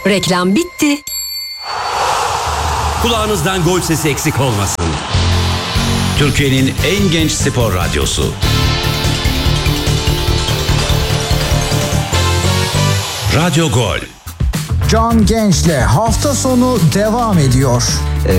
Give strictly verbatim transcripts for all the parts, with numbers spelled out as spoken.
Reklam bitti. Kulağınızdan gol sesi eksik olmasın. Türkiye'nin en genç spor radyosu. Radyo Gol. Can Genç'le hafta sonu devam ediyor. Ee,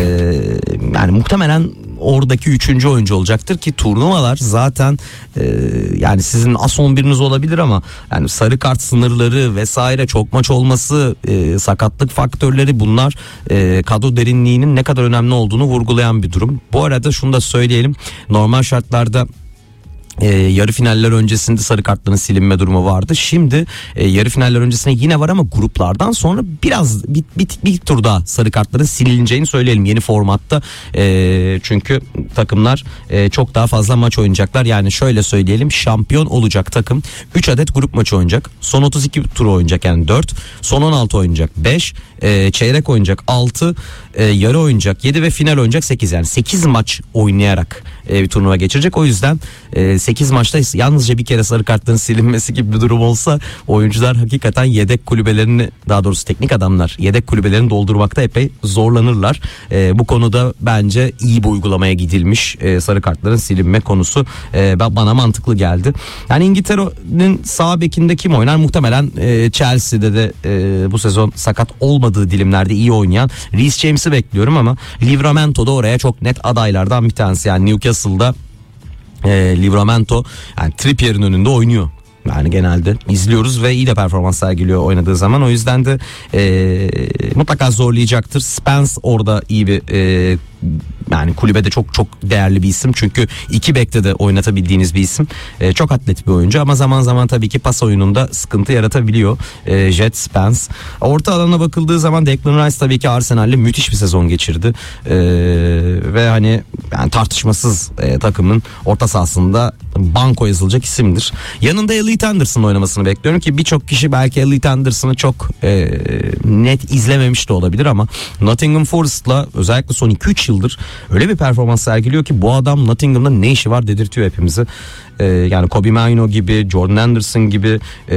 yani muhtemelen oradaki üçüncü oyuncu olacaktır ki turnuvalar zaten e, yani sizin as on biriniz olabilir ama yani sarı kart sınırları vesaire, çok maç olması, e, sakatlık faktörleri, bunlar e, kadro derinliğinin ne kadar önemli olduğunu vurgulayan bir durum. Bu arada şunu da söyleyelim, normal şartlarda Ee, yarı finaller öncesinde sarı kartların silinme durumu vardı. Şimdi e, yarı finaller öncesine yine var ama gruplardan sonra biraz bir, bir, bir tur daha sarı kartların silineceğini söyleyelim yeni formatta. E, çünkü takımlar e, çok daha fazla maç oynayacaklar. Yani şöyle söyleyelim, şampiyon olacak takım üç adet grup maçı oynayacak. Son otuz iki tur oynayacak, yani dört. Son on altı oynayacak beş. E, çeyrek oynayacak altı. E, yarı oynayacak yedi ve final oynayacak sekiz. Yani sekiz maç oynayarak e, bir turnuva geçirecek. O yüzden e, sekiz maçta yalnızca bir kere sarı kartların silinmesi gibi bir durum olsa oyuncular hakikaten yedek kulübelerini, daha doğrusu teknik adamlar yedek kulübelerini doldurmakta epey zorlanırlar. E, bu konuda bence iyi bir uygulamaya gidilmiş e, sarı kartların silinme konusu e, bana mantıklı geldi. Yani İngiltere'nin sağ bekinde kim oynar? Muhtemelen e, Chelsea'de de e, bu sezon sakat olmadığı dilimlerde iyi oynayan Reece James'i bekliyorum ama Livramento da oraya çok net adaylardan bir tanesi. Yani Newcastle'da E, Livramento yani Trippier'in önünde oynuyor. Yani genelde izliyoruz ve iyi de performans sergiliyor oynadığı zaman. O yüzden de e, mutlaka zorlayacaktır. Spence orada iyi bir e, yani kulübede çok çok değerli bir isim. Çünkü iki bekte de oynatabildiğiniz bir isim. E, çok atlet bir oyuncu ama zaman zaman tabii ki pas oyununda sıkıntı yaratabiliyor. E, Jet Spence. Orta alana bakıldığı zaman Declan Rice tabii ki Arsenal'le müthiş bir sezon geçirdi. E, ve hani yani tartışmasız e, takımın orta sahasında banko yazılacak isimdir. Yanında Elliot Anderson oynamasını bekliyorum ki birçok kişi belki Elliot Anderson'ı çok e, net izlememiş de olabilir ama Nottingham Forest'la özellikle son iki üç yıldır öyle bir performans sergiliyor ki bu adam Nottingham'da ne işi var dedirtiyor hepimizi. Ee, yani Kobe Mainoo gibi, Jordan Anderson gibi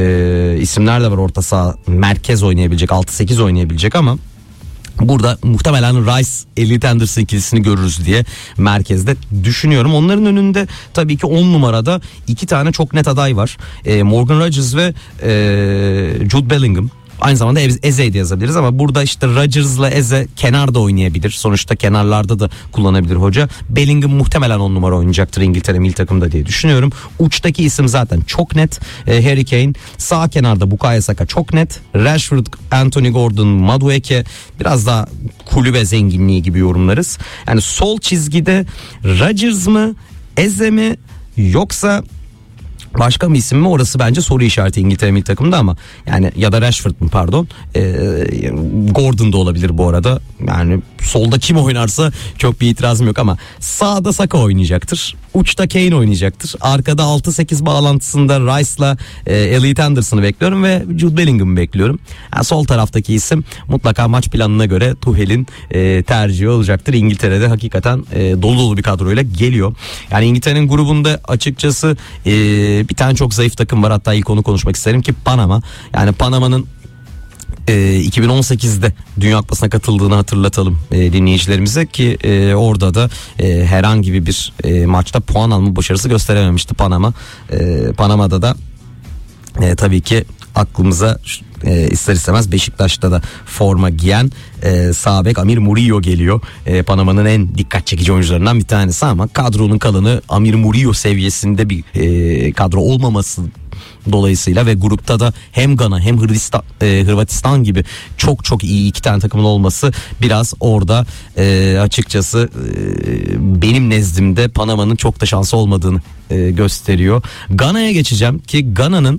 e, isimler de var orta saha, merkez oynayabilecek, altı sekiz oynayabilecek ama burada muhtemelen Rice, Elliot Anderson ikilisini görürüz diye merkezde düşünüyorum. Onların önünde tabii ki on numarada iki tane çok net aday var. Ee, Morgan Rodgers ve e, Jude Bellingham. Aynı zamanda Eze'yi de yazabiliriz ama burada işte Rodgers'la Eze kenarda oynayabilir. Sonuçta kenarlarda da kullanabilir hoca. Bellingham muhtemelen on numara oynayacaktır İngiltere milli takımda diye düşünüyorum. Uçtaki isim zaten çok net. Ee, Harry Kane. Sağ kenarda Bukayo Saka çok net. Rashford, Anthony Gordon, Madueke biraz daha kulübe zenginliği gibi yorumlarız. Yani sol çizgide Rodgers mı, Eze mi yoksa başka bir isim mi, orası bence soru işareti İngiltere milli takımda ama yani ya da Rashford mu pardon ee, Gordon da olabilir bu arada. Yani solda kim oynarsa çok bir itirazım yok ama sağda Saka oynayacaktır. Uçta Kane oynayacaktır. Arkada altı sekiz bağlantısında Rice'la e, Elliot Anderson'ı bekliyorum ve Jude Bellingham'ı bekliyorum. Yani sol taraftaki isim mutlaka maç planına göre Tuchel'in e, tercihi olacaktır. İngiltere'de hakikaten e, dolu dolu bir kadroyla geliyor. Yani İngiltere'nin grubunda açıkçası e, bir tane çok zayıf takım var. Hatta ilk onu konuşmak isterim ki Panama. Yani Panama'nın E, iki bin on sekizde Dünya Kupası'na katıldığını hatırlatalım e, dinleyicilerimize ki e, orada da e, herhangi bir e, maçta puan alma başarısı gösterememişti Panama. E, Panama'da da e, tabii ki aklımıza e, ister istemez Beşiktaş'ta da forma giyen e, sağ bek Amir Murillo geliyor. E, Panama'nın en dikkat çekici oyuncularından bir tanesi ama kadronun kalanı Amir Murillo seviyesinde bir e, kadro olmaması dolayısıyla ve grupta da hem Gana hem Hırvatistan, e, Hırvatistan gibi çok çok iyi iki tane takımın olması biraz orada e, açıkçası e, benim nezdimde Panama'nın çok da şansı olmadığını e, gösteriyor. Gana'ya geçeceğim ki Gana'nın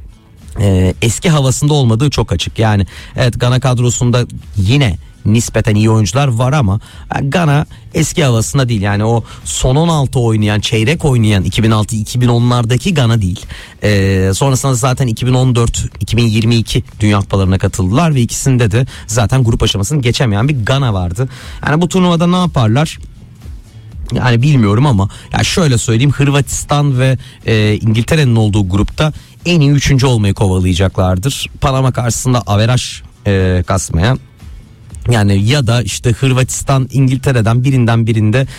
e, eski havasında olmadığı çok açık. Yani evet, Gana kadrosunda yine nispeten iyi oyuncular var ama Gana eski havasında değil. Yani o son on altı oynayan, çeyrek oynayan iki bin altı iki bin onlardaki Gana değil. Ee, sonrasında zaten iki bin on dört iki bin yirmi iki Dünya Kupalarına katıldılar ve ikisinde de zaten grup aşamasını geçemeyen bir Gana vardı. Yani bu turnuvada ne yaparlar? Yani bilmiyorum ama ya şöyle söyleyeyim, Hırvatistan ve e, İngiltere'nin olduğu grupta en iyi üçüncü olmayı kovalayacaklardır. Panama karşısında averaj e, kasmaya. Yani ya da işte Hırvatistan, İngiltere'den birinden birinde